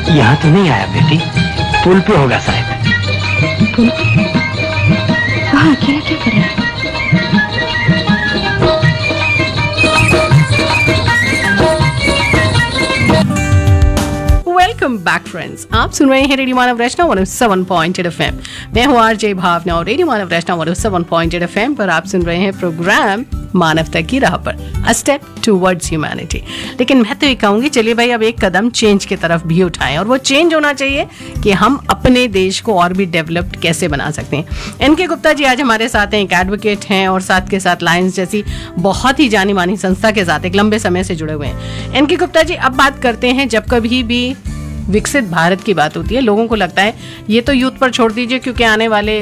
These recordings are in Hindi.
यहाँ तो नहीं आया बेटी, पुल पे होगा शायद। पुल पे? वहाँ अकेला क्या कर रहा है? वेलकम बैक फ्रेंड्स, आप सुन रहे हैं रेडियो मानव वैष्णव 107.8 FM। मैं हूँ आरजे भावना और रेडियो मानव वैष्णव 107.8 FM पर आप सुन रहे हैं प्रोग्राम मानवता की राह पर, अ स्टेप टुवर्ड्स ह्यूमैनिटी। लेकिन मैं तो ये कहूंगी, चलिए भाई अब एक कदम चेंज की तरफ भी उठाएं, और वो चेंज होना चाहिए कि हम अपने देश को और भी डेवलप्ड कैसे बना सकते हैं। एनके गुप्ता जी आज हमारे साथ हैं, एक एडवोकेट हैं और साथ के साथ लायंस जैसी बहुत ही जानी मानी संस्था के साथ एक लंबे समय से जुड़े हुए हैं। एनके गुप्ता जी, अब बात करते हैं, जब कभी भी विकसित भारत की बात होती है, लोगों को लगता है ये तो यूथ पर छोड़ दीजिए, क्योंकि आने वाले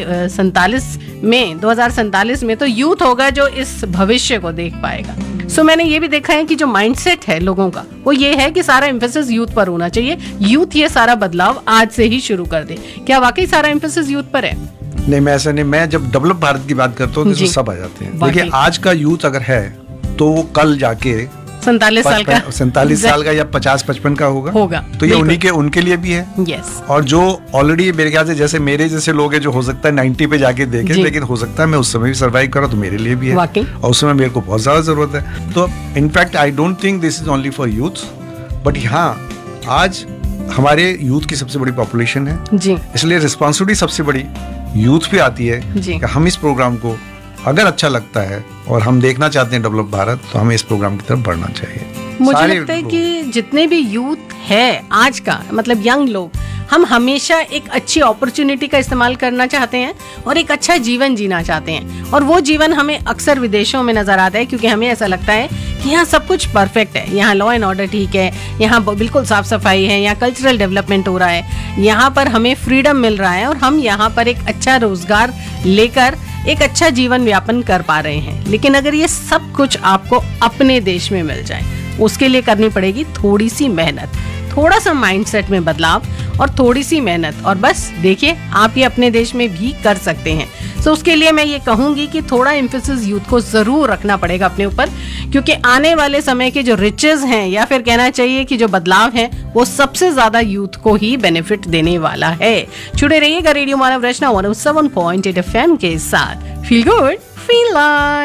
2047 में तो यूथ होगा जो इस भविष्य को देख पाएगा। सो मैंने ये भी देखा है कि जो माइंडसेट है लोगों का वो ये है कि सारा एम्फेसिस यूथ पर होना चाहिए, यूथ ये सारा बदलाव आज से ही शुरू कर दे। क्या वाकई सारा एम्फेसिस यूथ पर है? नहीं, मैं ऐसा नहीं, मैं जब डेवलप भारत की बात करता हूँ तो सब आ जाते हैं। देखिए, आज का यूथ अगर है तो वो कल जाके 47 साल का या 50-55 का होगा तो ये उनके लिए भी है। यस। और जो ऑलरेडी मेरे ख्याल से जैसे मेरे जैसे लोग हैं जो हो सकता है 90 पे जाके देखें, लेकिन हो सकता है मैं उस समय भी सर्वाइव करा, तो मेरे लिए भी है। और उस समय मेरे को बहुत ज्यादा जरूरत है। तो in fact I don't think this is only for youth, but हाँ, आज हमारे यूथ की सबसे बड़ी पॉपुलेशन है जी, इसलिए रिस्पॉन्सिबिलिटी सबसे बड़ी यूथ पे आती है कि हम इस प्रोग्राम को अगर अच्छा लगता है और हम देखना चाहते हैं डेवलप भारत, तो हमें इस प्रोग्राम की तरफ बढ़ना चाहिए। मुझे लगता है कि जितने भी यूथ है आज का, मतलब यंग लोग, हम हमेशा एक अच्छी अपॉर्चुनिटी का इस्तेमाल करना चाहते हैं और एक अच्छा जीवन जीना चाहते हैं, और वो जीवन हमें अक्सर विदेशों में नजर आता है, क्योंकि हमें ऐसा लगता है कि यहाँ सब कुछ परफेक्ट है, यहाँ लॉ एंड ऑर्डर ठीक है, यहाँ बिल्कुल साफ सफाई है, यहाँ कल्चरल डेवलपमेंट हो रहा है, यहाँ पर हमें फ्रीडम मिल रहा है और हम यहाँ पर एक अच्छा रोजगार लेकर एक अच्छा जीवन यापन कर पा रहे हैं। लेकिन अगर ये सब कुछ आपको अपने देश में मिल जाए, उसके लिए करनी पड़ेगी थोड़ी सी मेहनत, थोड़ा सा माइंडसेट में बदलाव और थोड़ी सी मेहनत, और बस देखिए आप ये अपने देश में भी कर सकते हैं। सो उसके लिए मैं ये कहूंगी कि थोड़ा एम्फेसिस यूथ को जरूर रखना पड़ेगा अपने ऊपर, क्योंकि आने वाले समय के जो रिचेस हैं, या फिर कहना चाहिए कि जो बदलाव है, वो सबसे ज्यादा यूथ को ही बेनिफिट देने वाला है। जुड़े रहिएगा रेडियो मानव वैष्णव 107.8 FM के साथ। Feel good, feel like.